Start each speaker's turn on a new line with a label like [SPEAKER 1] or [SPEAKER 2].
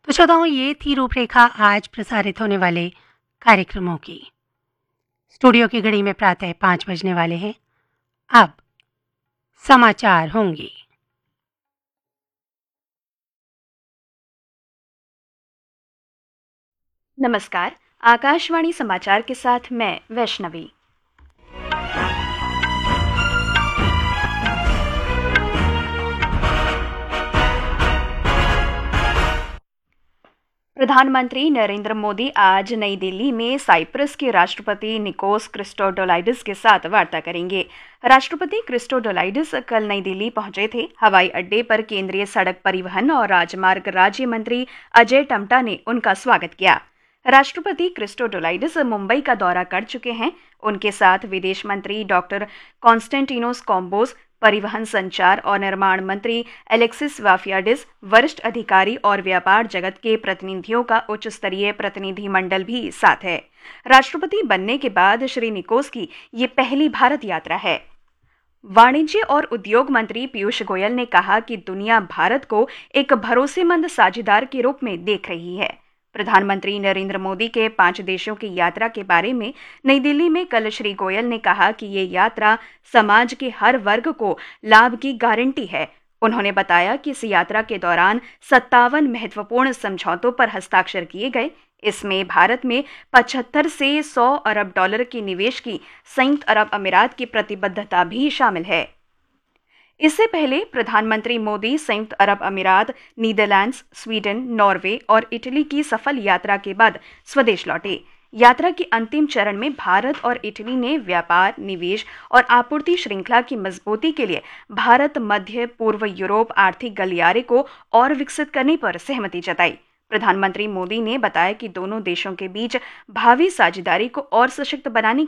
[SPEAKER 1] तो श्रोताओं, ये थी रूपरेखा आज प्रसारित होने वाले कार्यक्रमों की। स्टूडियो की घड़ी में प्रातः 5 बजने वाले हैं। अब समाचार होंगे।
[SPEAKER 2] नमस्कार। आकाशवाणी समाचार के साथ मैं वैष्णवी। प्रधानमंत्री नरेंद्र मोदी आज नई दिल्ली में साइप्रस के राष्ट्रपति निकोस क्रिस्टोडोलाइडिस के साथ वार्ता करेंगे। राष्ट्रपति क्रिस्टोडोलाइडिस कल नई दिल्ली पहुंचे थे। हवाई अड्डे पर केंद्रीय सड़क परिवहन और राजमार्ग राज्य मंत्री अजय टम्टा ने उनका स्वागत किया। राष्ट्रपति क्रिस्टोडोलाइडिस मुंबई का दौरा कर चुके हैं। उनके साथ विदेश मंत्री डॉक्टर कॉन्स्टेंटिनोस कॉम्बोस, परिवहन, संचार और निर्माण मंत्री एलेक्सिस वाफियाडिस, वरिष्ठ अधिकारी और व्यापार जगत के प्रतिनिधियों का उच्च स्तरीय प्रतिनिधिमंडल भी साथ है। राष्ट्रपति बनने के बाद श्री निकोस की ये पहली भारत यात्रा है। वाणिज्य और उद्योग मंत्री पीयूष गोयल ने कहा कि दुनिया भारत को एक भरोसेमंद साझेदार के रूप में देख रही है। प्रधानमंत्री नरेंद्र मोदी के 5 देशों की यात्रा के बारे में नई दिल्ली में कल श्री गोयल ने कहा कि ये यात्रा समाज के हर वर्ग को लाभ की गारंटी है। उन्होंने बताया कि इस यात्रा के दौरान 57 महत्वपूर्ण समझौतों पर हस्ताक्षर किए गए। इसमें भारत में 75 से 100 अरब डॉलर के निवेश की संयुक्त अरब अमीरात की प्रतिबद्धता भी शामिल है। इससे पहले प्रधानमंत्री मोदी संयुक्त अरब अमीरात, नीदरलैंड्स, स्वीडन, नॉर्वे और इटली की सफल यात्रा के बाद स्वदेश लौटे। यात्रा के अंतिम चरण में भारत और इटली ने व्यापार, निवेश और आपूर्ति श्रृंखला की मजबूती के लिए भारत मध्य पूर्व यूरोप आर्थिक गलियारे को और विकसित करने पर सहमति जताई। प्रधानमंत्री मोदी ने बताया कि दोनों देशों के बीच भावी साझेदारी को और सशक्त बनाने